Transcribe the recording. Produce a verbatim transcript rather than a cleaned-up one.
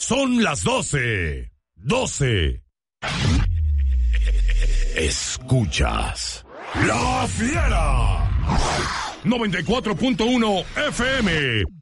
Son las doce. doce. Escuchas La Fiera. noventa y cuatro punto uno F M.